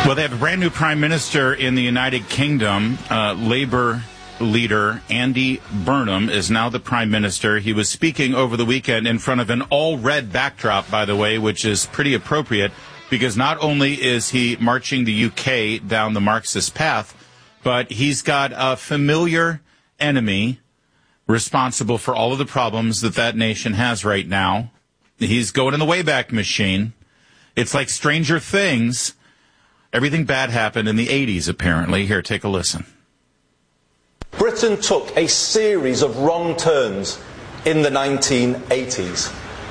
Well, they have a brand new prime minister in the United Kingdom. Labour leader Andy Burnham is now the prime minister. He was speaking over the weekend in front of an all-red backdrop, by the way, which is pretty appropriate because not only is he marching the UK down the Marxist path, but he's got a familiar enemy responsible for all of the problems that nation has right now. He's going in the Wayback Machine. It's like Stranger Things. Everything bad happened in the 80s, apparently. Here, take a listen. Britain took a series of wrong turns in the 1980s.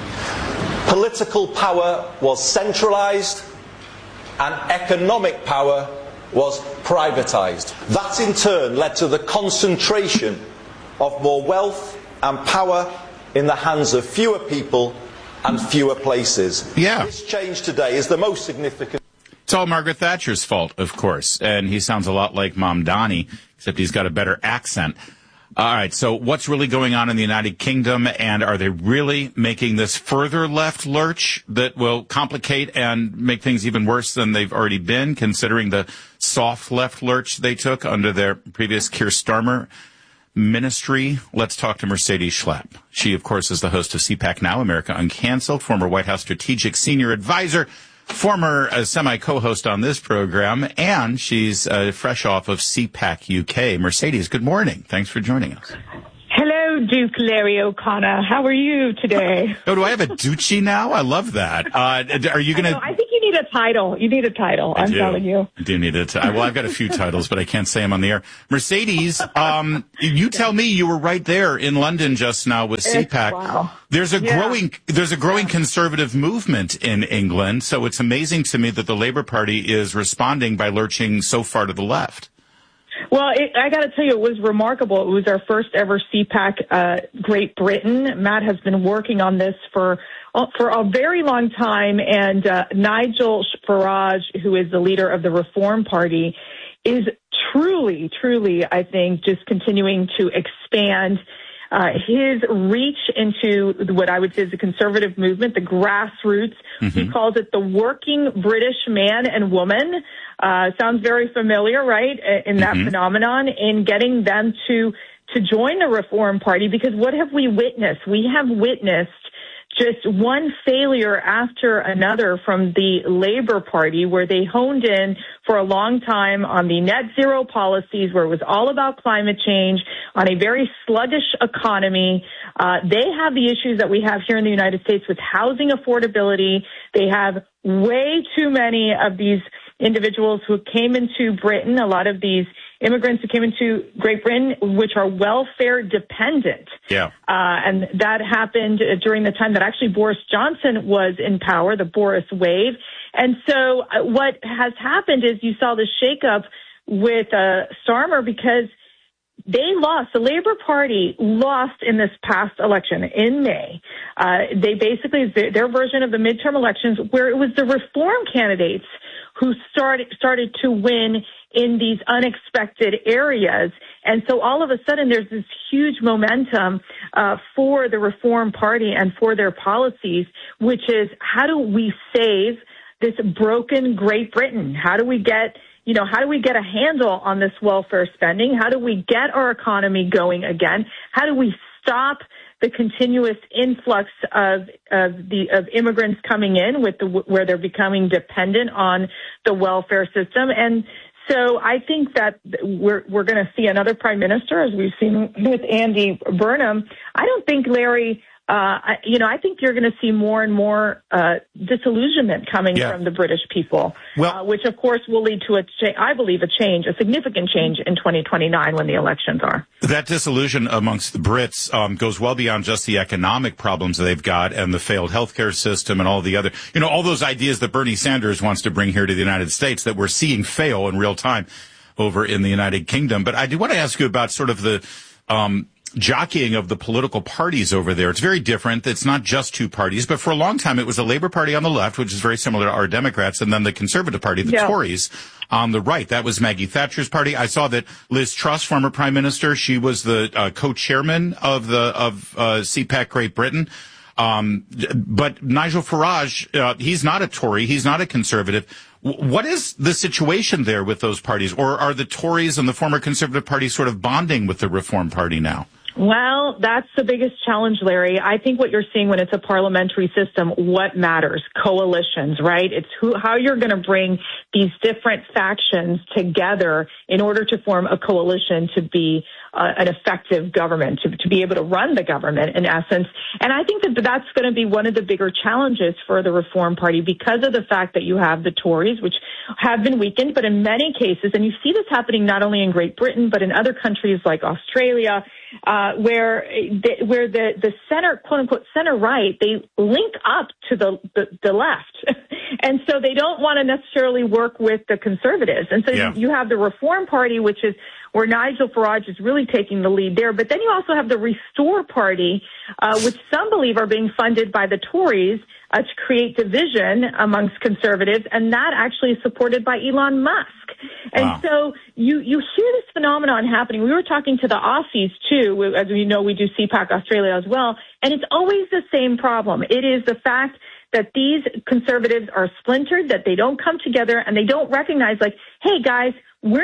Political power was centralised and economic power was privatised. That in turn led to the concentration of more wealth and power in the hands of fewer people and fewer places. Yeah. This change today is the most significant. It's all Margaret Thatcher's fault, of course, and he sounds a lot like Mom Donnie, except he's got a better accent. All right, so what's really going on in the United Kingdom, and are they really making this further left lurch that will complicate and make things even worse than they've already been, considering the soft left lurch they took under their previous Keir Starmer ministry? Let's talk to Mercedes Schlapp. She, of course, is the host of CPAC Now, America Uncanceled, former White House strategic senior advisor, former semi-co-host on this program, and she's fresh off of CPAC UK. Mercedes, good morning. Thanks for joining us. Hello, Duke Larry O'Connor. How are you today? Oh, do I have a Ducey now? I love that. Are you going to... I think you need a title. You need a title. I'm telling you. I do need a title. Well, I've got a few titles, but I can't say them on the air. Mercedes, you tell me, you were right there in London just now with CPAC. Wow. There's a growing conservative movement in England, so it's amazing to me that the Labour Party is responding by lurching so far to the left. Well, I got to tell you, it was remarkable. It was our first ever CPAC Great Britain. Matt has been working on this for a very long time, and Nigel Farage, who is the leader of the Reform Party, is truly, I think, just continuing to expand his reach into what I would say is the conservative movement, the grassroots. Mm-hmm. He calls it the working British man and woman. Sounds very familiar, right, in that phenomenon, in getting them to join the Reform Party, because what have we witnessed? We have witnessed just one failure after another from the Labour Party, where they honed in for a long time on the net zero policies, where it was all about climate change, on a very sluggish economy. They have the issues that we have here in the United States with housing affordability. They have way too many of these individuals who came into Britain, a lot of these immigrants who came into Great Britain, which are welfare dependent. Yeah. And that happened during the time that actually Boris Johnson was in power, the Boris wave. And so what has happened is you saw the shakeup with Starmer, because they lost. The Labour Party lost in this past election in May. They basically, their version of the midterm elections, where it was the Reform candidates who started to win in these unexpected areas. And so all of a sudden there's this huge momentum for the Reform Party and for their policies, which is, how do we save this broken Great Britain? How do we get a handle on this welfare spending? How do we get our economy going again? How do we stop the continuous influx of immigrants coming in where they're becoming dependent on the welfare system? And so I think that we're going to see another prime minister, as we've seen with Andy Burnham. I don't think, Larry, I think you're going to see more and more disillusionment coming from the British people, which, of course, will lead to a significant change in 2029 when the elections are. That disillusion amongst the Brits goes well beyond just the economic problems that they've got and the failed healthcare system and all the other, all those ideas that Bernie Sanders wants to bring here to the United States that we're seeing fail in real time over in the United Kingdom. But I do want to ask you about sort of the jockeying of the political parties over there. It's very different. It's not just two parties, but for a long time it was a Labour Party on the left, which is very similar to our Democrats, and then the Conservative Party, the Tories, on the right. That was Maggie Thatcher's party. I saw that Liz Truss, former Prime Minister, she was the co-chairman of CPAC Great Britain. But Nigel Farage, he's not a Tory. He's not a conservative. What is the situation there with those parties? Or are the Tories and the former Conservative Party sort of bonding with the Reform Party now? Well, that's the biggest challenge, Larry. I think what you're seeing when it's a parliamentary system, what matters? Coalitions, right? It's how you're going to bring these different factions together in order to form a coalition to be an effective government, to be able to run the government in essence. And I think that that's going to be one of the bigger challenges for the Reform Party because of the fact that you have the Tories, which have been weakened, but in many cases, and you see this happening not only in Great Britain, but in other countries like Australia, where the center, quote unquote, center right, they link up to the left. And so they don't want to necessarily work with the conservatives. And so you have the Reform Party, which is where Nigel Farage is really taking the lead there. But then you also have the Restore Party, which some believe are being funded by the Tories to create division amongst conservatives. And that actually is supported by Elon Musk. And so you hear this phenomenon happening. We were talking to the Aussies, too. As we know, we do CPAC Australia as well. And it's always the same problem. It is the fact that these conservatives are splintered, that they don't come together, and they don't recognize, like, hey, guys,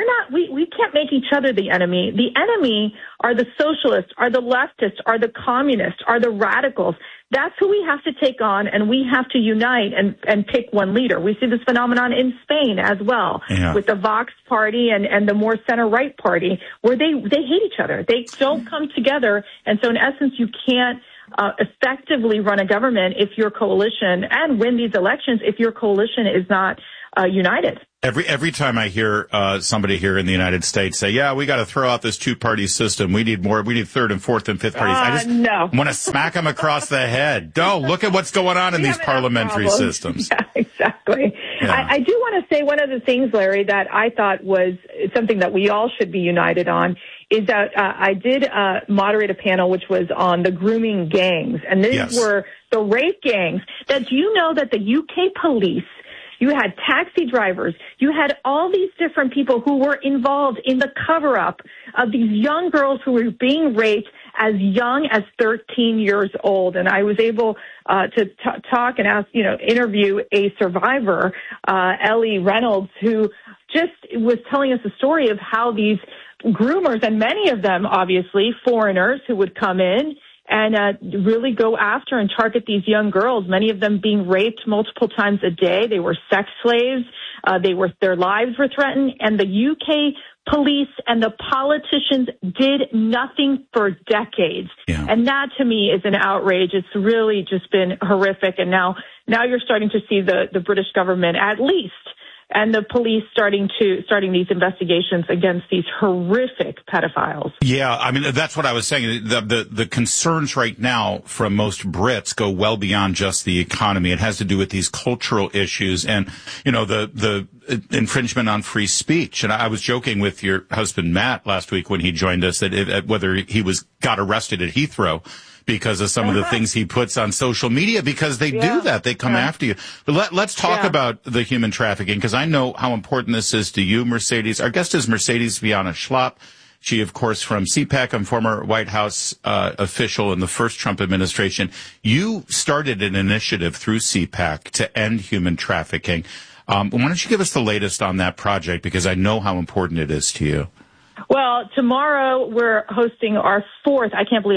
we can't make each other the enemy. The enemy are the socialists, are the leftists, are the communists, are the radicals. That's who we have to take on, and we have to unite and pick one leader. We see this phenomenon in Spain as well, with the Vox party and the more center-right party, where they hate each other. They don't come together, and so in essence, you can't effectively run a government if your coalition, and win these elections if your coalition is not united. Every time I hear somebody here in the United States say, "Yeah, we got to throw out this two-party system. We need more. We need third and fourth and fifth parties," I just want to smack them across the head. No, look at what's going on in these parliamentary systems. Yeah, exactly. Yeah. I do want to say one of the things, Larry, that I thought was something that we all should be united on is that I did moderate a panel which was on the grooming gangs, and these were the rape gangs. Do you know that the UK police, you had taxi drivers, you had all these different people who were involved in the cover-up of these young girls who were being raped as young as 13 years old. And I was able to talk and interview a survivor, Ellie Reynolds, who just was telling us a story of how these groomers, and many of them, obviously, foreigners who would come in and really go after and target these young girls, many of them being raped multiple times a day. They were sex slaves. Their lives were threatened. And the UK police and the politicians did nothing for decades. Yeah. And that, to me, is an outrage. It's really just been horrific. And now you're starting to see the British government, at least, and the police starting these investigations against these horrific pedophiles. Yeah, I mean, that's what I was saying. The concerns right now from most Brits go well beyond just the economy. It has to do with these cultural issues and, the infringement on free speech. And I was joking with your husband, Matt, last week when he joined us that whether he got arrested at Heathrow because of some of the things he puts on social media, because they do that. They come after you. But let's talk about the human trafficking, because I know how important this is to you, Mercedes. Our guest is Mercedes Viana Schlapp. She, of course, from CPAC and former White House official in the first Trump administration. You started an initiative through CPAC to end human trafficking. Why don't you give us the latest on that project, because I know how important it is to you. Well, tomorrow we're hosting our fourth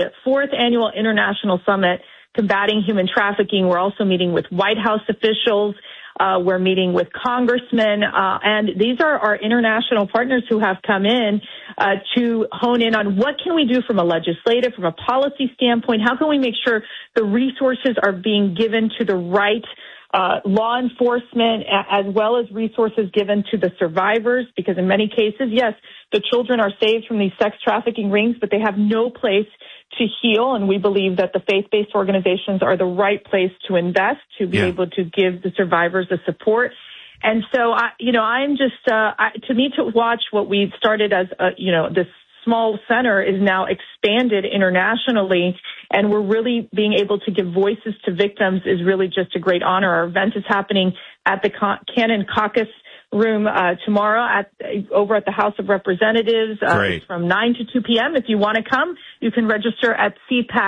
annual International Summit Combating Human Trafficking. We're also meeting with White House officials. We're meeting with congressmen. And these are our international partners who have come in to hone in on what can we do from a legislative, from a policy standpoint. How can we make sure the resources are being given to the right law enforcement, as well as resources given to the survivors, because in many cases, yes, the children are saved from these sex trafficking rings, but they have no place to heal. And we believe that the faith-based organizations are the right place to invest to be able to give the survivors the support. And so, I'm just, to me, to watch what we started as, this small center is now expanded internationally, and we're really being able to give voices to victims is really just a great honor. Our event is happening at the Cannon Caucus Room tomorrow over at the House of Representatives. It's from 9 to 2 p.m. If you want to come, you can register at CPAC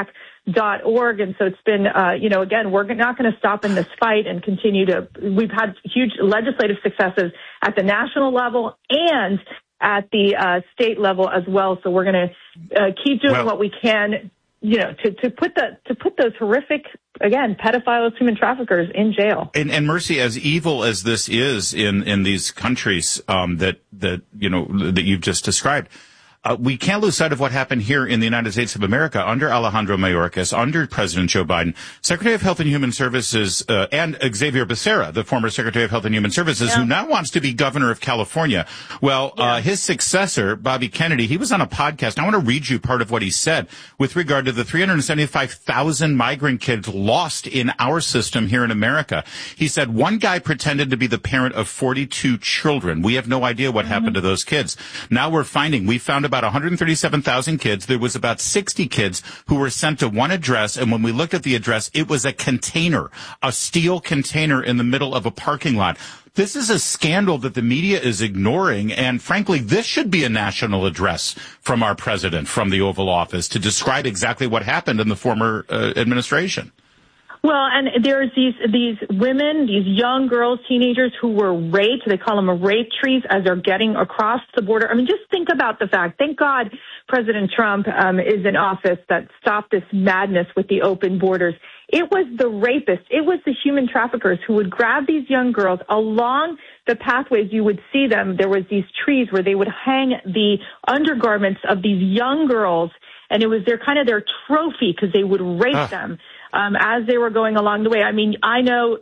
.org. And so it's been, again, we're not going to stop in this fight and continue to, we've had huge legislative successes at the national level and at the state level as well. So we're going to keep doing what we can, to put those horrific, again, pedophiles, human traffickers in jail. And Mercy, as evil as this is in these countries that you've just described, we can't lose sight of what happened here in the United States of America under Alejandro Mayorkas, under President Joe Biden. Secretary of Health and Human Services, and Xavier Becerra, the former Secretary of Health and Human Services, who now wants to be governor of California. Well, his successor, Bobby Kennedy, he was on a podcast. I want to read you part of what he said with regard to the 375,000 migrant kids lost in our system here in America. He said, one guy pretended to be the parent of 42 children. We have no idea what happened to those kids. Now we found about 137,000 kids. There was about 60 kids who were sent to one address, and when we looked at the address, it was a container, a steel container in the middle of a parking lot. This is a scandal that the media is ignoring, and frankly, this should be a national address from our president, from the Oval Office, to describe exactly what happened in the former administration. Well, and there's these women, these young girls, teenagers who were raped. They call them rape trees as they're getting across the border. I mean, just think about the fact. Thank God President Trump is in office that stopped this madness with the open borders. It was the rapists. It was the human traffickers who would grab these young girls along the pathways. You would see them. There was these trees where they would hang the undergarments of these young girls, and it was their trophy because they would rape them. As they were going along the way. I mean, I know,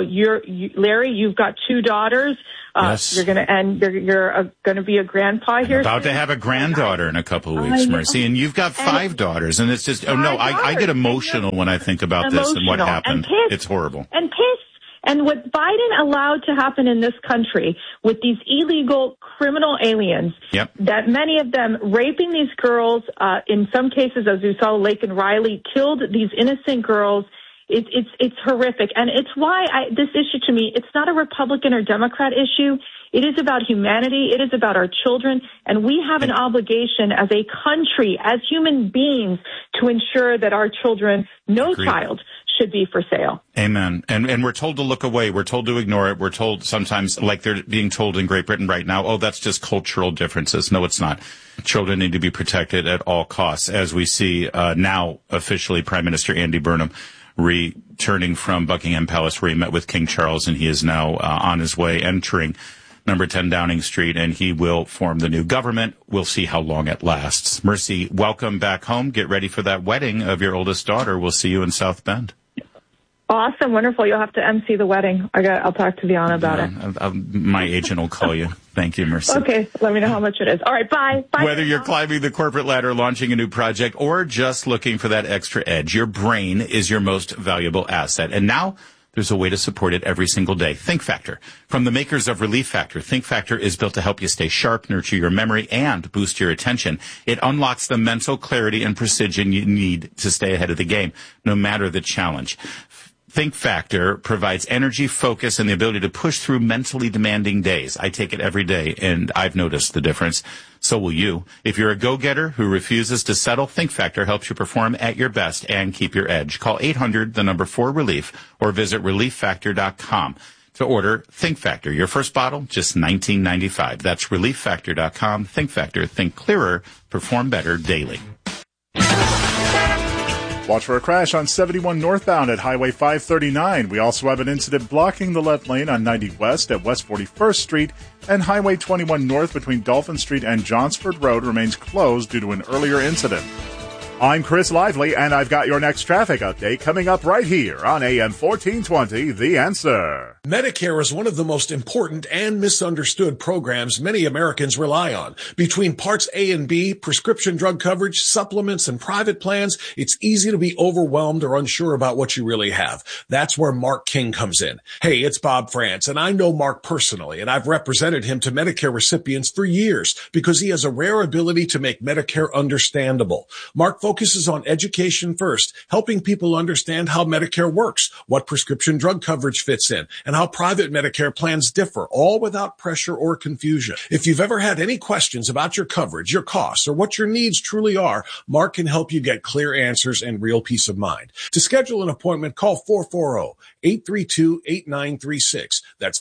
Larry, you've got 2 daughters. Yes. You're going to be a grandpa here. I'm about to have a granddaughter in a couple of weeks, Mercy, and you've got 5 daughters, and it's just, I get emotional when I think about this and what happened. It's horrible. And pissed. And what Biden allowed to happen in this country with these illegal criminal aliens, that many of them raping these girls, in some cases, as we saw, Laken Riley killed these innocent girls. It's horrific. And it's why this issue to me, it's not a Republican or Democrat issue. It is about humanity. It is about our children. And we have an obligation as a country, as human beings, to ensure that our children, child should be for sale. Amen. And we're told to look away. We're told to ignore it. We're told sometimes, like they're being told in Great Britain right now, that's just cultural differences. No, it's not. Children need to be protected at all costs, as we see now officially Prime Minister Andy Burnham returning from Buckingham Palace, where he met with King Charles, and he is now on his way entering number 10 Downing Street, and he will form the new government. We'll see how long it lasts. Mercy, welcome back home. Get ready for that wedding of your oldest daughter. We'll see you in South Bend. Awesome. Wonderful. You'll have to MC the wedding. I'll talk to Vianna about it. My agent will call you. Thank you, Mercy. Okay. Let me know how much it is. All right. Bye. Bye. Whether you're climbing the corporate ladder, launching a new project, or just looking for that extra edge, your brain is your most valuable asset. And now there's a way to support it every single day. Think Factor. From the makers of Relief Factor, Think Factor is built to help you stay sharp, nurture your memory, and boost your attention. It unlocks the mental clarity and precision you need to stay ahead of the game, no matter the challenge. Think Factor provides energy, focus, and the ability to push through mentally demanding days. I take it every day, and I've noticed the difference. So will you. If you're a go-getter who refuses to settle, Think Factor helps you perform at your best and keep your edge. Call 800-4RELIEF or visit ReliefFactor.com to order Think Factor. Your first bottle, just $19.95. That's ReliefFactor.com. Think Factor. Think clearer. Perform better daily. Watch for a crash on 71 northbound at Highway 539. We also have an incident blocking the left lane on 90 West at West 41st Street, and Highway 21 North between Dolphin Street and Johnsford Road remains closed due to an earlier incident. I'm Chris Lively, and I've got your next traffic update coming up right here on AM 1420, The Answer. Medicare is one of the most important and misunderstood programs many Americans rely on. Between Parts A and B, prescription drug coverage, supplements, and private plans, it's easy to be overwhelmed or unsure about what you really have. That's where Mark King comes in. Hey, it's Bob France, and I know Mark personally, and I've represented him to Medicare recipients for years because he has a rare ability to make Medicare understandable. Mark focuses on education first, helping people understand how Medicare works, what prescription drug coverage fits in, and how private Medicare plans differ, all without pressure or confusion. If you've ever had any questions about your coverage, your costs, or what your needs truly are, Mark can help you get clear answers and real peace of mind. To schedule an appointment, call 440-832-8936. That's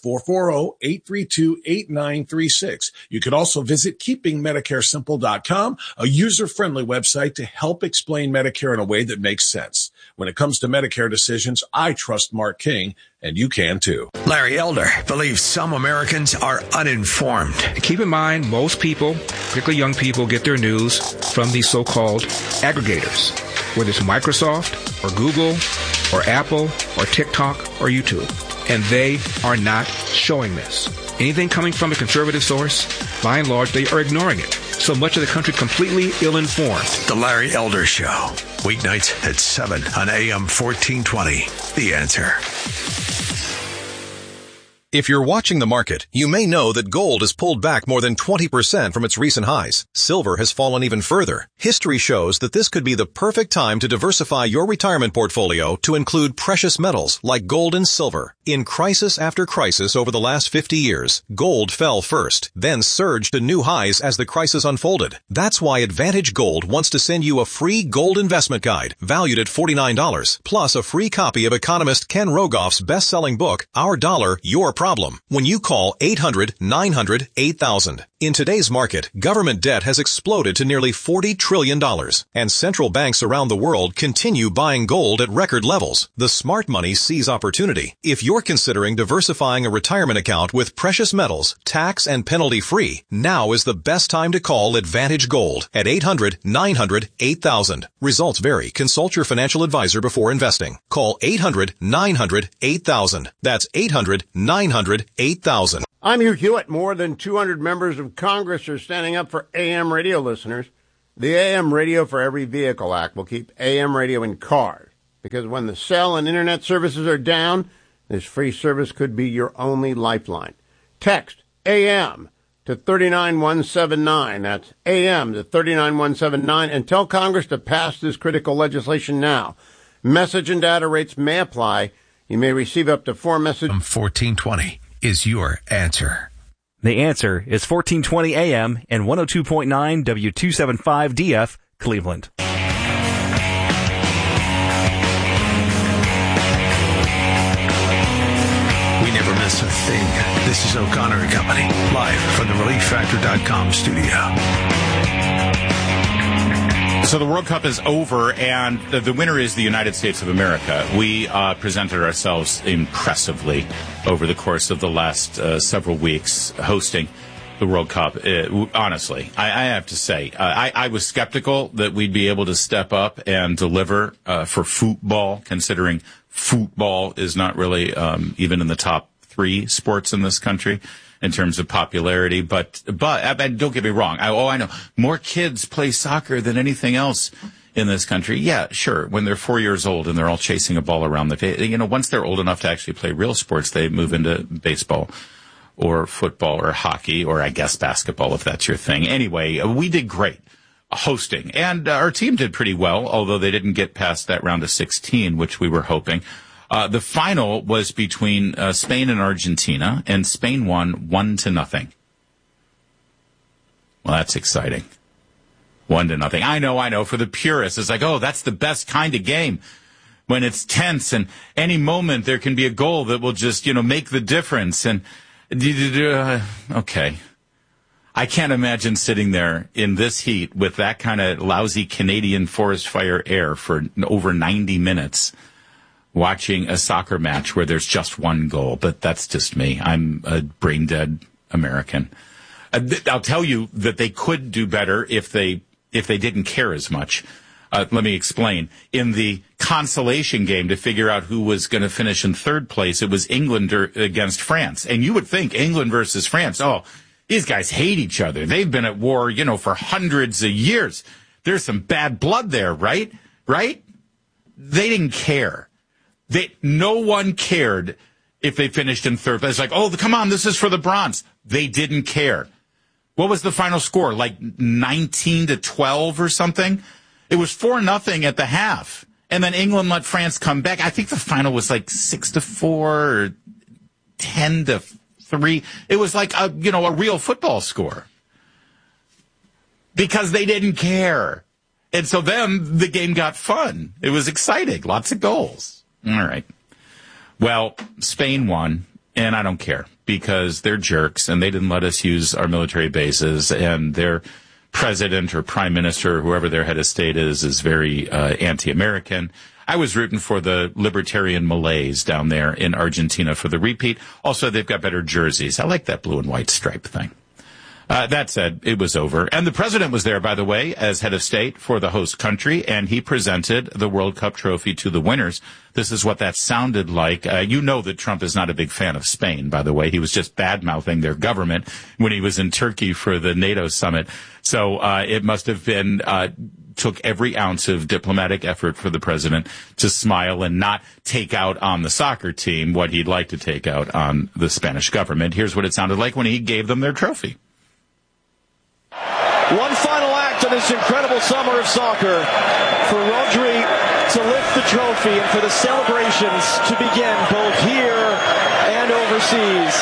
440-832-8936. You can also visit keepingmedicaresimple.com, a user-friendly website to help explain Medicare in a way that makes sense. When it comes to Medicare decisions, I trust Mark King, and you can too. Larry Elder believes some Americans are uninformed. Keep in mind, most people, particularly young people, get their news from these so-called aggregators, whether it's Microsoft or Google or Apple or TikTok or YouTube. And they are not showing this. Anything coming from a conservative source, by and large, they are ignoring it. So much of the country completely ill-informed. The Larry Elder Show, weeknights at 7 on AM 1420. The Answer. If you're watching the market, you may know that gold has pulled back more than 20% from its recent highs. Silver has fallen even further. History shows that this could be the perfect time to diversify your retirement portfolio to include precious metals like gold and silver. In crisis after crisis over the last 50 years, gold fell first, then surged to new highs as the crisis unfolded. That's why Advantage Gold wants to send you a free gold investment guide valued at $49, plus a free copy of economist Ken Rogoff's best-selling book, Our Dollar, Your Problem, when you call 800-900-8000. In today's market, government debt has exploded to nearly $40 trillion, and central banks around the world continue buying gold at record levels. The smart money sees opportunity. If you're considering diversifying a retirement account with precious metals, tax and penalty-free, now is the best time to call Advantage Gold at 800-900-8000. Results vary. Consult your financial advisor before investing. Call 800-900-8000. That's 800-900-8000. I'm Hugh Hewitt. More than 200 members of Congress are standing up for AM radio listeners. The AM Radio for Every Vehicle Act will keep AM radio in cars, because when the cell and internet services are down, this free service could be your only lifeline. Text AM to 39179. That's AM to 39179, and tell Congress to pass this critical legislation now. Message and data rates may apply. You may receive up to 4 messages. 1420 is your answer. The Answer is 1420 AM and 102.9 W275 DF, Cleveland. We never miss a thing. This is O'Connor and Company, live from the ReliefFactor.com studio. So the World Cup is over, and the winner is the United States of America. We presented ourselves impressively over the course of the last several weeks hosting the World Cup. Honestly, I have to say, I was skeptical that we'd be able to step up and deliver for football, considering football is not really even in the top 3 sports in this country in terms of popularity. But don't get me wrong. I know more kids play soccer than anything else in this country. Yeah, sure. When they're 4 years old and they're all chasing a ball around the field, once they're old enough to actually play real sports, they move into baseball or football or hockey, or I guess basketball, if that's your thing. Anyway, we did great hosting, and our team did pretty well, although they didn't get past that round of 16, which we were hoping. The final was between Spain and Argentina, and Spain won 1-0. Well, that's exciting. 1-0. I know. For the purists, it's like, oh, that's the best kind of game, when it's tense, and any moment there can be a goal that will just, make the difference. And okay, I can't imagine sitting there in this heat with that kind of lousy Canadian forest fire air for over 90 minutes. Watching a soccer match where there's just one goal, but that's just me. I'm a brain-dead American. I'll tell you that they could do better if they didn't care as much. Let me explain. In the consolation game to figure out who was going to finish in third place, it was England against France. And you would think England versus France, oh, these guys hate each other. They've been at war, for hundreds of years. There's some bad blood there, right? Right? They didn't care. No one cared if they finished in third place. Like, oh, come on, this is for the bronze. They didn't care. What was the final score? Like 19-12 or something? It was 4-0 at the half. And then England let France come back. I think the final was like 6-4 or 10-3. It was like a real football score. Because they didn't care. And so then the game got fun. It was exciting. Lots of goals. All right. Well, Spain won, and I don't care because they're jerks and they didn't let us use our military bases, and their president or prime minister, whoever their head of state is very anti-American. I was rooting for the libertarian Malays down there in Argentina for the repeat. Also, they've got better jerseys. I like that blue and white stripe thing. That said, it was over. And the president was there, by the way, as head of state for the host country, and he presented the World Cup trophy to the winners. This is what that sounded like. You know that Trump is not a big fan of Spain, by the way. He was just bad-mouthing their government when he was in Turkey for the NATO summit. So it must have been took every ounce of diplomatic effort for the president to smile and not take out on the soccer team what he'd like to take out on the Spanish government. Here's what it sounded like when he gave them their trophy. One final act of this incredible summer of soccer for Rodri to lift the trophy and for the celebrations to begin both here and overseas.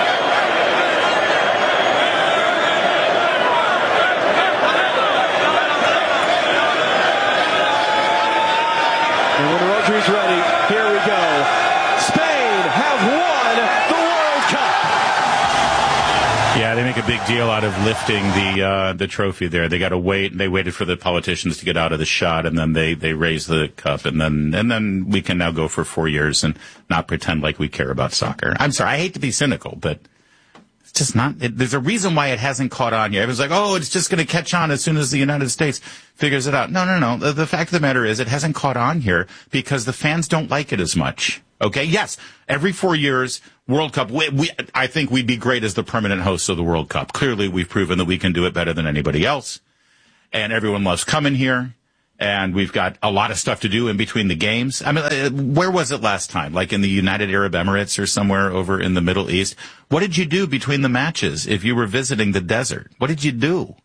And when Rodri's ready, here we go. Spain have won the World Cup. Yeah, they make a big deal out of lifting the trophy there. They got to wait. They waited for the politicians to get out of the shot, and then they raised the cup, and then we can now go for 4 years and not pretend like we care about soccer. I'm sorry, I hate to be cynical, but it's just not. There's a reason why it hasn't caught on yet. It was like, oh, it's just going to catch on as soon as the United States figures it out. No. The fact of the matter is, it hasn't caught on here because the fans don't like it as much. Okay, yes, every 4 years, World Cup, I think we'd be great as the permanent hosts of the World Cup. Clearly, we've proven that we can do it better than anybody else, and everyone loves coming here, and we've got a lot of stuff to do in between the games. I mean, where was it last time? Like in the United Arab Emirates or somewhere over in the Middle East? What did you do between the matches if you were visiting the desert? What did you do?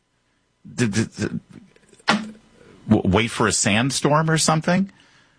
Wait for a sandstorm or something?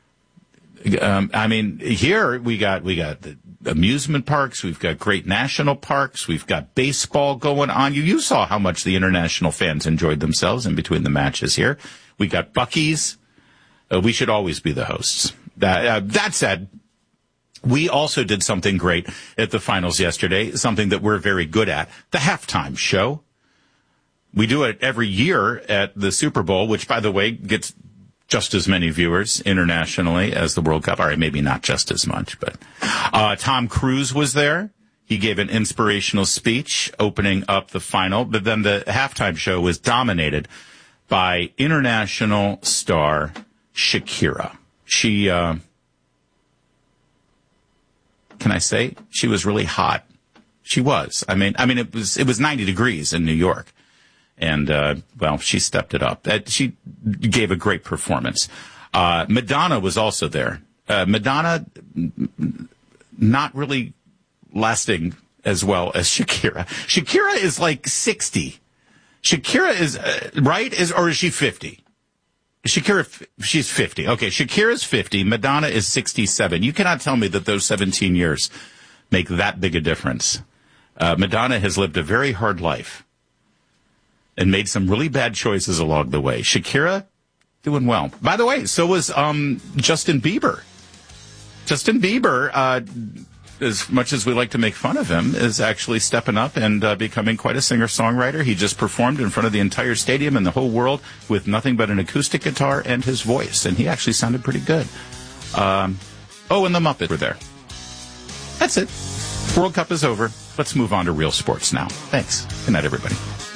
I mean, here we got the amusement parks. We've got great national parks. We've got baseball going on. You saw how much the international fans enjoyed themselves in between the matches here. We got Buc-ee's. We should always be the hosts. That said, we also did something great at the finals yesterday, something that we're very good at, the halftime show. We do it every year at the Super Bowl, which, by the way, gets just as many viewers internationally as the World Cup. All right, maybe not just as much, but Tom Cruise was there. He gave an inspirational speech opening up the final, but then the halftime show was dominated by international star Shakira. She, can I say, she was really hot. She was. I mean, it was 90 degrees in New York. And, she stepped it up. She gave a great performance. Madonna was also there. Madonna not really lasting as well as Shakira. Shakira is like 60. Shakira is, right? Or is she 50? Shakira, she's 50. Okay, Shakira's 50. Madonna is 67. You cannot tell me that those 17 years make that big a difference. Madonna has lived a very hard life and made some really bad choices along the way. Shakira, doing well. By the way, so was Justin Bieber. Justin Bieber, as much as we like to make fun of him, is actually stepping up and becoming quite a singer-songwriter. He just performed in front of the entire stadium and the whole world with nothing but an acoustic guitar and his voice, and he actually sounded pretty good. And the Muppets were there. That's it. World Cup is over. Let's move on to real sports now. Thanks. Good night, everybody.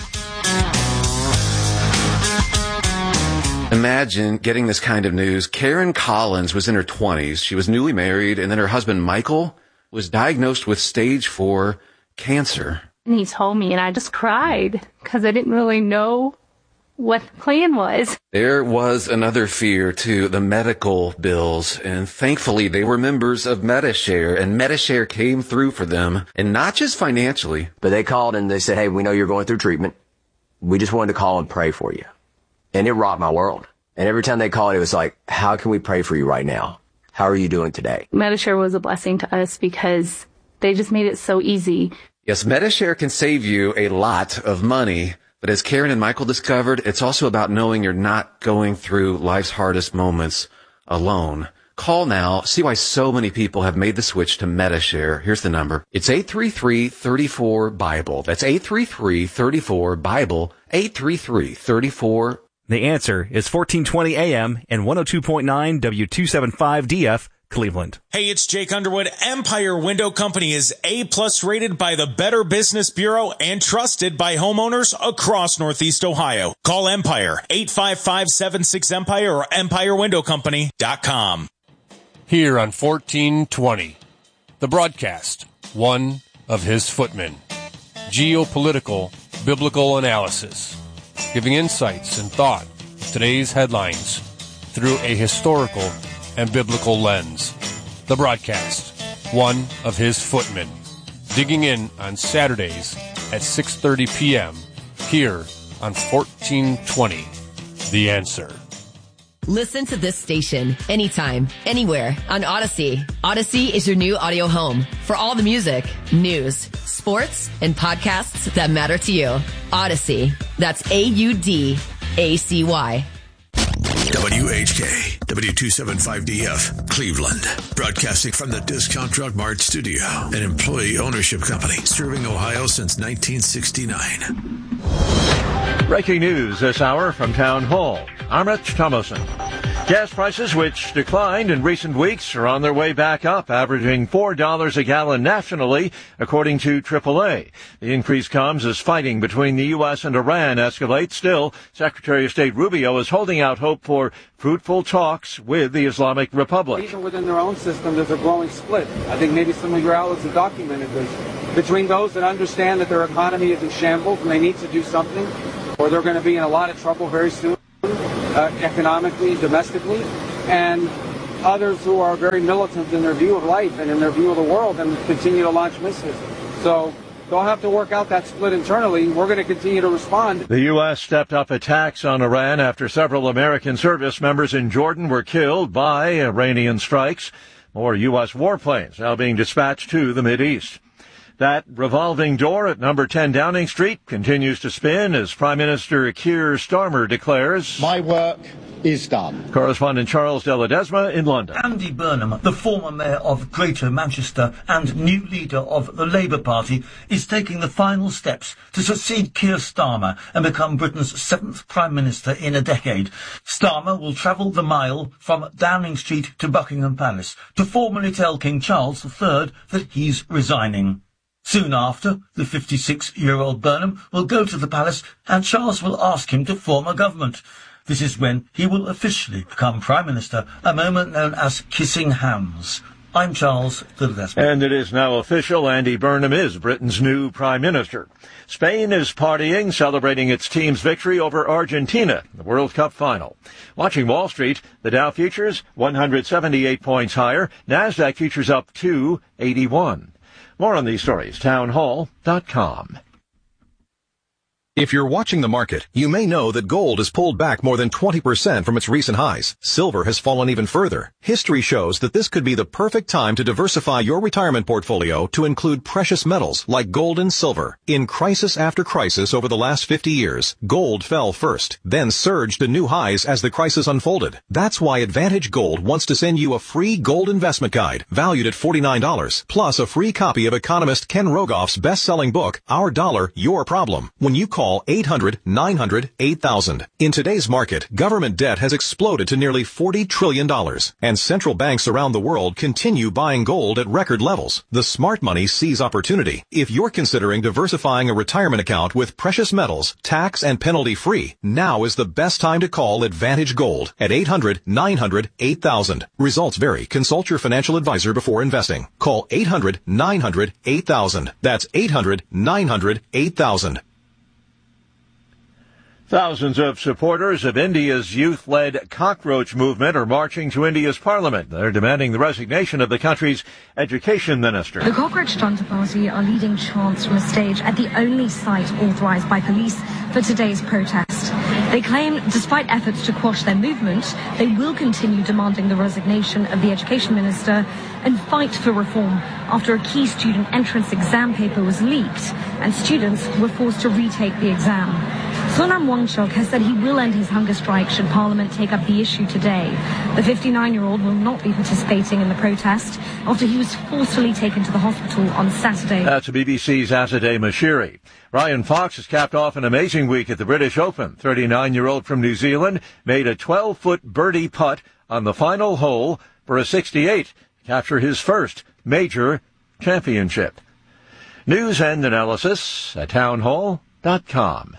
Imagine getting this kind of news. Karen Collins was in her 20s. She was newly married, and then her husband, Michael, was diagnosed with stage 4 cancer. And he told me, and I just cried because I didn't really know what the plan was. There was another fear, too, the medical bills, and thankfully they were members of Medi-Share, and Medi-Share came through for them, and not just financially. But they called and they said, hey, we know you're going through treatment. We just wanted to call and pray for you. And it rocked my world. And every time they called, it was like, how can we pray for you right now? How are you doing today? Medi-Share was a blessing to us because they just made it so easy. Yes, Medi-Share can save you a lot of money. But as Karen and Michael discovered, it's also about knowing you're not going through life's hardest moments alone. Call now. See why so many people have made the switch to Medi-Share. Here's the number. It's 833-34-BIBLE. That's 833-34-BIBLE. 833-34. The answer is 1420 AM and 102.9 W275DF, Cleveland. Hey, it's Jake Underwood. Empire Window Company is A+ rated by the Better Business Bureau and trusted by homeowners across Northeast Ohio. Call Empire, 855-76-EMPIRE or EmpireWindowCompany.com. Here on 1420, the broadcast, one of his footmen. Geopolitical, biblical analysis, giving insights and thought of today's headlines through a historical and biblical lens. The broadcast, one of his footmen, digging in on Saturdays at 6:30 p.m. here on 1420, The Answer. Listen to this station anytime, anywhere on Odyssey. Odyssey is your new audio home for all the music, news, sports, and podcasts that matter to you. Odyssey. That's AUDACY. WHK, W275DF, Cleveland. Broadcasting from the Discount Drug Mart studio, an employee ownership company serving Ohio since 1969. Breaking news this hour from Town Hall. I'm Rich Thomason. Gas prices, which declined in recent weeks, are on their way back up, averaging $4 a gallon nationally, according to AAA. The increase comes as fighting between the U.S. and Iran escalates. Still, Secretary of State Rubio is holding out hope for fruitful talks with the Islamic Republic. Even within their own system, there's a growing split. I think maybe some of your outlets have documented this. Between those that understand that their economy is in shambles and they need to do something, or they're going to be in a lot of trouble very soon. Economically, domestically, and others who are very militant in their view of life and in their view of the world and continue to launch missiles. So they'll have to work out that split internally. We're going to continue to respond. The U.S. stepped up attacks on Iran after several American service members in Jordan were killed by Iranian strikes. More U.S. warplanes now being dispatched to the Mideast. That revolving door at number 10 Downing Street continues to spin as Prime Minister Keir Starmer declares, "My work is done." Correspondent Charles de Ledesma in London. Andy Burnham, the former mayor of Greater Manchester and new leader of the Labour Party, is taking the final steps to succeed Keir Starmer and become Britain's 7th Prime Minister in a decade. Starmer will travel the mile from Downing Street to Buckingham Palace to formally tell King Charles III that he's resigning. Soon after, the 56-year-old Burnham will go to the palace and Charles will ask him to form a government. This is when he will officially become Prime Minister, a moment known as kissing hands. I'm Charles de Ledesma. And it is now official, Andy Burnham is Britain's new Prime Minister. Spain is partying, celebrating its team's victory over Argentina in the World Cup final. Watching Wall Street, the Dow futures 178 points higher, NASDAQ futures up 281. More on these stories, townhall.com. If you're watching the market, you may know that gold has pulled back more than 20% from its recent highs. Silver has fallen even further. History shows that this could be the perfect time to diversify your retirement portfolio to include precious metals like gold and silver. In crisis after crisis over the last 50 years, gold fell first, then surged to new highs as the crisis unfolded. That's why Advantage Gold wants to send you a free gold investment guide valued at $49, plus a free copy of economist Ken Rogoff's best-selling book, Our Dollar, Your Problem, when you call 800-900-8000. In today's market, government debt has exploded to nearly $40 trillion, and central banks around the world continue buying gold at record levels. The smart money sees opportunity. If you're considering diversifying a retirement account with precious metals, tax and penalty-free, now is the best time to call Advantage Gold at 800-900-8000. Results vary. Consult your financial advisor before investing. Call 800-900-8000. That's 800-900-8000. Thousands of supporters of India's youth-led cockroach movement are marching to India's parliament. They're demanding the resignation of the country's education minister. The Cockroach Janta Party are leading chants from a stage at the only site authorized by police for today's protest. They claim, despite efforts to quash their movement, they will continue demanding the resignation of the education minister and fight for reform after a key student entrance exam paper was leaked and students were forced to retake the exam. Sonam Wangchuk has said he will end his hunger strike should Parliament take up the issue today. The 59-year-old will not be participating in the protest after he was forcefully taken to the hospital on Saturday. That's BBC's Azadeh Mashiri. Ryan Fox has capped off an amazing week at the British Open. 39-year-old from New Zealand made a 12-foot birdie putt on the final hole for a 68 to capture his first major championship. News and analysis at townhall.com.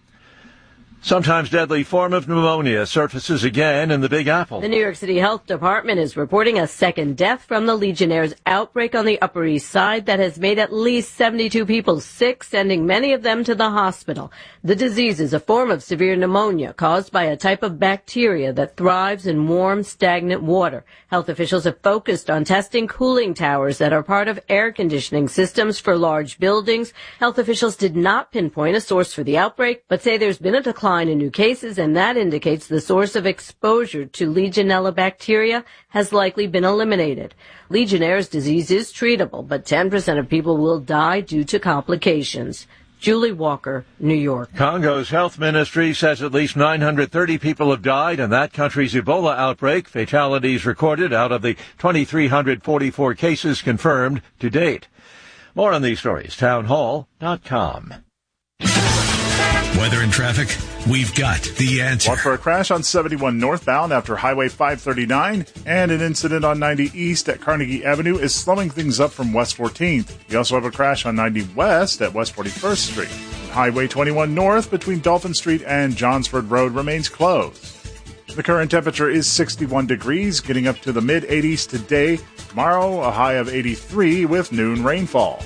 Sometimes deadly form of pneumonia surfaces again in the Big Apple. The New York City Health Department is reporting a second death from the Legionnaires' outbreak on the Upper East Side that has made at least 72 people sick, sending many of them to the hospital. The disease is a form of severe pneumonia caused by a type of bacteria that thrives in warm, stagnant water. Health officials have focused on testing cooling towers that are part of air conditioning systems for large buildings. Health officials did not pinpoint a source for the outbreak, but say there's been a decline in new cases, and that indicates the source of exposure to Legionella bacteria has likely been eliminated. Legionnaire's disease is treatable, but 10% of people will die due to complications. Julie Walker, New York. Congo's health ministry says at least 930 people have died in that country's Ebola outbreak. Fatalities recorded out of the 2,344 cases confirmed to date. More on these stories, townhall.com. Weather and traffic, we've got the answer. Watch for a crash on 71 northbound after Highway 539, and an incident on 90 east at Carnegie Avenue is slowing things up from West 14th. We also have a crash on 90 west at West 41st Street. Highway 21 north between Dolphin Street and Johnsford Road remains closed. The current temperature is 61 degrees, getting up to the mid-80s today. Tomorrow, a high of 83 with noon rainfall.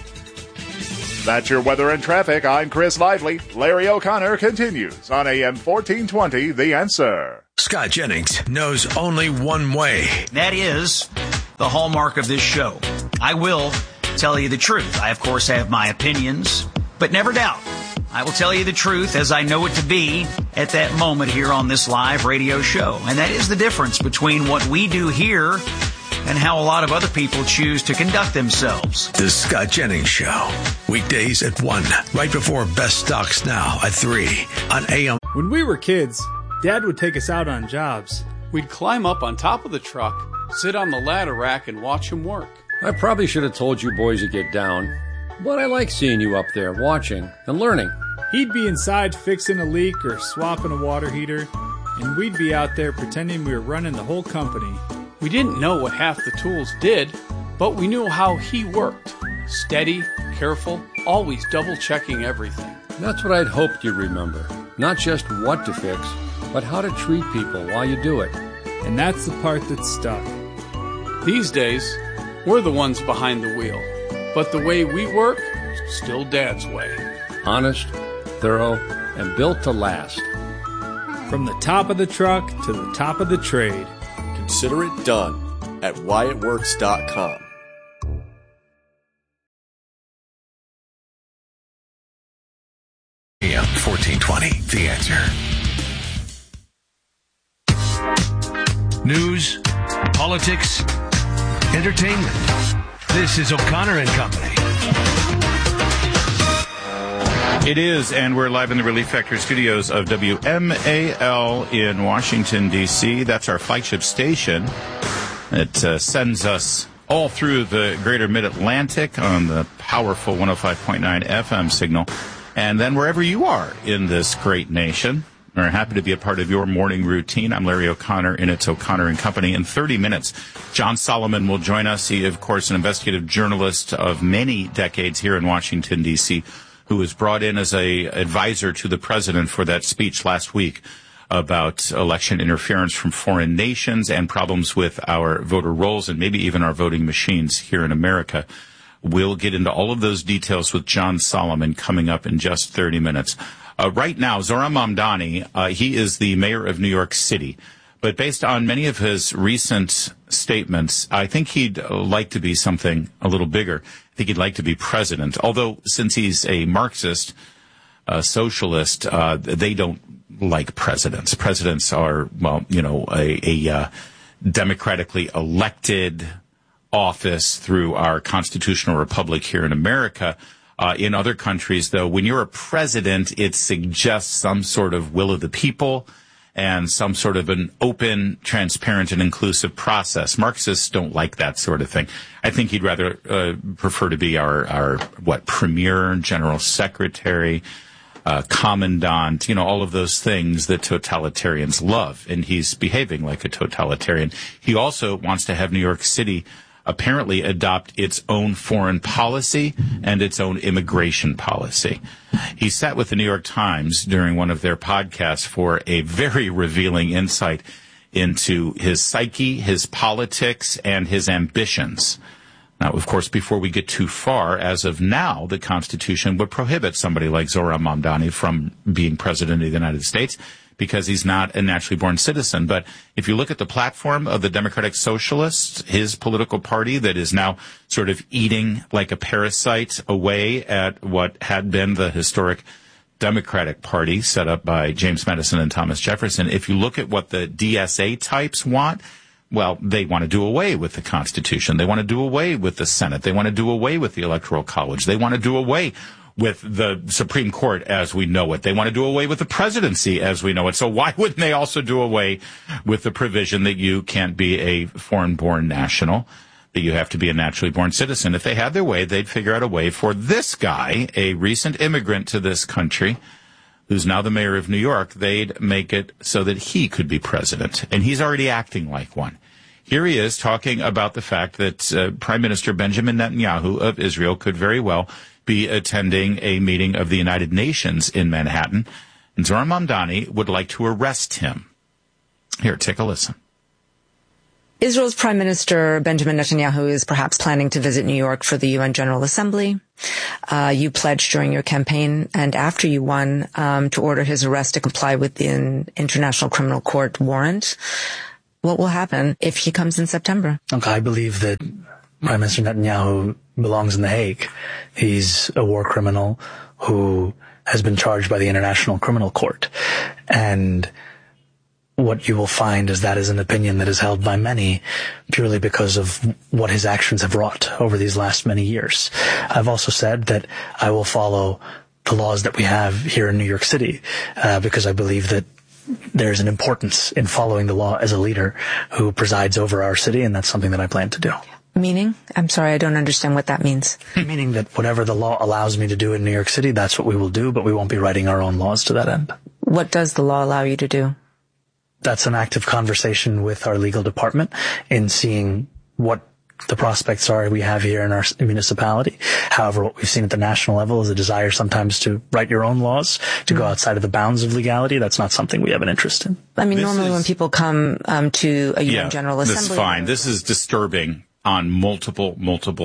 That's your weather and traffic. I'm Chris Lively. Larry O'Connor continues on AM 1420, The Answer. Scott Jennings knows only one way. That is the hallmark of this show. I will tell you the truth. I, of course, have my opinions, but never doubt. I will tell you the truth as I know it to be at that moment here on this live radio show. And that is the difference between what we do here and how a lot of other people choose to conduct themselves. The Scott Jennings Show. Weekdays at 1, right before Best Stocks Now at 3 on AM. When we were kids, Dad would take us out on jobs. We'd climb up on top of the truck, sit on the ladder rack, and watch him work. I probably should have told you boys to get down, but I like seeing you up there watching and learning. He'd be inside fixing a leak or swapping a water heater, and we'd be out there pretending we were running the whole company. We didn't know what half the tools did, but we knew how he worked. Steady, careful, always double-checking everything. That's what I'd hoped you'd remember. Not just what to fix, but how to treat people while you do it. And that's the part that stuck. These days, we're the ones behind the wheel. But the way we work, still Dad's way. Honest, thorough, and built to last. From the top of the truck to the top of the trade. Consider it done at whyitworks.com. AM 1420, The Answer. News, politics, entertainment. This is O'Connor and Company. It is, and we're live in the Relief Factor studios of WMAL in Washington, D.C. That's our flagship station. It sends us all through the greater Mid-Atlantic on the powerful 105.9 FM signal. And then wherever you are in this great nation, we're happy to be a part of your morning routine. I'm Larry O'Connor, and it's O'Connor and Company. In 30 minutes, John Solomon will join us. He, of course, an investigative journalist of many decades here in Washington, D.C., who was brought in as a advisor to the president for that speech last week about election interference from foreign nations and problems with our voter rolls and maybe even our voting machines here in America. We'll get into all of those details with John Solomon coming up in just 30 minutes. Right now, Zohran Mamdani, he is the mayor of New York City. But based on many of his recent statements, I think he'd like to be something a little bigger. I think he'd like to be president. Although, since he's a Marxist, socialist, they don't like presidents. Presidents are, well, you know, a democratically elected office through our constitutional republic here in America. In other countries, though, when you're a president, it suggests some sort of will of the people and some sort of an open, transparent, and inclusive process. Marxists don't like that sort of thing. I think he'd rather prefer to be our premier, general secretary, commandant, you know, all of those things that totalitarians love. And he's behaving like a totalitarian. He also wants to have New York City apparently adopt its own foreign policy and its own immigration policy. He sat with the New York Times during one of their podcasts for a very revealing insight into his psyche, his politics, and his ambitions. Now, of course, before we get too far, as of now, the Constitution would prohibit somebody like Zohran Mamdani from being president of the United States because he's not a naturally born citizen. But if you look at the platform of the Democratic Socialists, his political party that is now sort of eating like a parasite away at what had been the historic Democratic Party set up by James Madison and Thomas Jefferson, if you look at what the DSA types want, well, they want to do away with the Constitution. They want to do away with the Senate. They want to do away with the Electoral College. They want to do away with the Supreme Court as we know it. They want to do away with the presidency as we know it. So why wouldn't they also do away with the provision that you can't be a foreign-born national, that you have to be a naturally born citizen? If they had their way, they'd figure out a way for this guy, a recent immigrant to this country, who's now the mayor of New York, they'd make it so that he could be president. And he's already acting like one. Here he is talking about the fact that Prime Minister Benjamin Netanyahu of Israel could very well be attending a meeting of the United Nations in Manhattan, and Zohran Mamdani would like to arrest him. Here, take a listen. Israel's Prime Minister Benjamin Netanyahu is perhaps planning to visit New York for the UN General Assembly. You pledged during your campaign and after you won to order his arrest to comply with the International Criminal Court warrant. What will happen if he comes in September? Okay, I believe that Prime Minister Netanyahu belongs in The Hague. He's a war criminal who has been charged by the International Criminal Court. And what you will find is that is an opinion that is held by many purely because of what his actions have wrought over these last many years. I've also said that I will follow the laws that we have here in New York City because I believe that there's an importance in following the law as a leader who presides over our city, and that's something that I plan to do. Meaning? I'm sorry, I don't understand what that means. Meaning that whatever the law allows me to do in New York City, that's what we will do, but we won't be writing our own laws to that end. What does the law allow you to do? That's an active conversation with our legal department in seeing what the prospects are we have here in our municipality. However, what we've seen at the national level is a desire sometimes to write your own laws, to go outside of the bounds of legality. That's not something we have an interest in. I mean, normally when people come to a UN General Assembly... This is fine. This is disturbing on multiple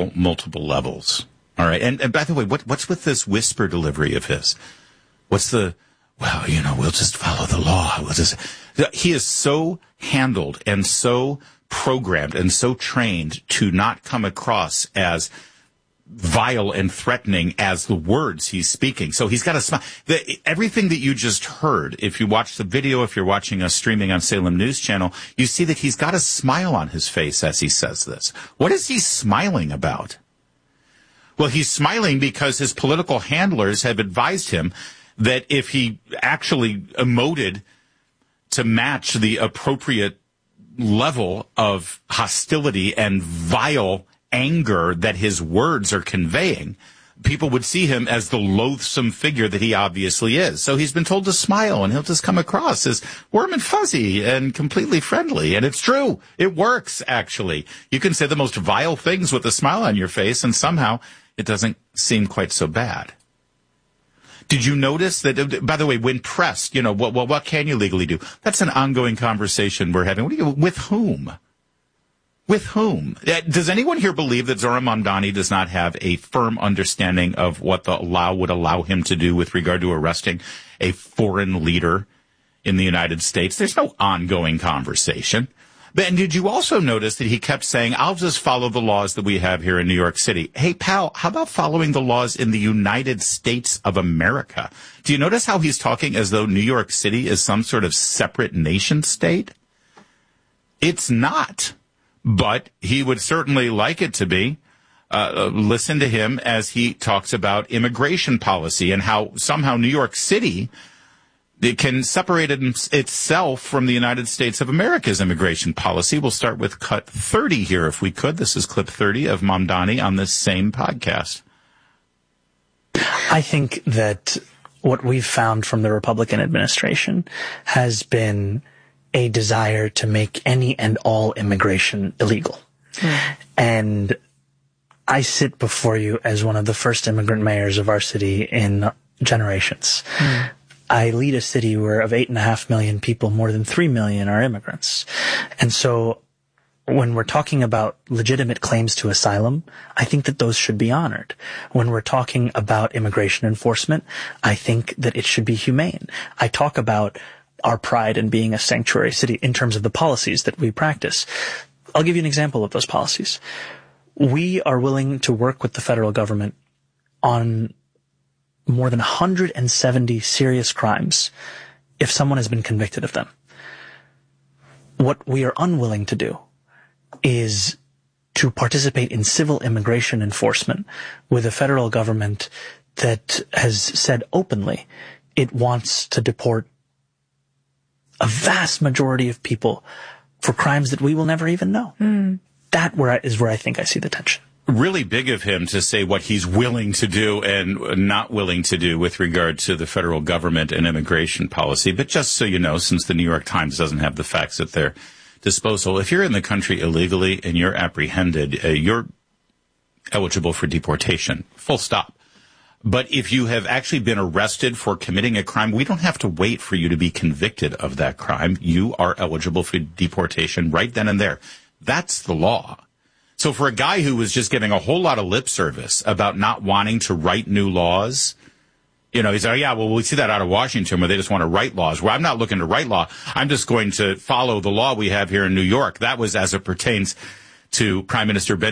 levels. All right. And by the way, what's with this whisper delivery of his? What's the, well, you know, we'll just follow the law. He is so handled and so programmed and so trained to not come across as vile and threatening as the words he's speaking. So he's got a smile. Everything that you just heard, if you watch the video, if you're watching us streaming on Salem News Channel, you see that he's got a smile on his face as he says this. What is he smiling about? Well, he's smiling because his political handlers have advised him that if he actually emoted to match the appropriate level of hostility and vile anger that his words are conveying, people would see him as the loathsome figure that he obviously is. So he's been told to smile, and he'll just come across as warm and fuzzy and completely friendly. And it's true. It works, actually. You can say the most vile things with a smile on your face, and somehow it doesn't seem quite so bad. Did you notice that, by the way, when pressed, you know, what can you legally do? That's an ongoing conversation we're having. With whom? With whom? Does anyone here believe that Zohran Mamdani does not have a firm understanding of what the law would allow him to do with regard to arresting a foreign leader in the United States? There's no ongoing conversation. And did you also notice that he kept saying, I'll just follow the laws that we have here in New York City? Hey, pal, how about following the laws in the United States of America? Do you notice how he's talking as though New York City is some sort of separate nation state? It's not, but he would certainly like it to be. Listen to him as he talks about immigration policy and how somehow New York City it can separate itself from the United States of America's immigration policy. We'll start with cut 30 here, if we could. This is clip 30 of Mamdani on this same podcast. I think that what we've found from the Republican administration has been a desire to make any and all immigration illegal. And I sit before you as one of the first immigrant mayors of our city in generations. I lead a city where of 8.5 million people, more than 3 million are immigrants. And so when we're talking about legitimate claims to asylum, I think that those should be honored. When we're talking about immigration enforcement, I think that it should be humane. I talk about our pride in being a sanctuary city in terms of the policies that we practice. I'll give you an example of those policies. We are willing to work with the federal government on more than 170 serious crimes if someone has been convicted of them. What we are unwilling to do is to participate in civil immigration enforcement with a federal government that has said openly it wants to deport a vast majority of people for crimes that we will never even know. That is where I think I see the tension. Really big of him to say what he's willing to do and not willing to do with regard to the federal government and immigration policy. But just so you know, since the New York Times doesn't have the facts at their disposal, if you're in the country illegally and you're apprehended, you're eligible for deportation. Full stop. But if you have actually been arrested for committing a crime, we don't have to wait for you to be convicted of that crime. You are eligible for deportation right then and there. That's the law. So for a guy who was just giving a whole lot of lip service about not wanting to write new laws, you know, he said, oh, yeah, well, we see that out of Washington where they just want to write laws. Well, I'm not looking to write law. I'm just going to follow the law we have here in New York. That was as it pertains to Prime Minister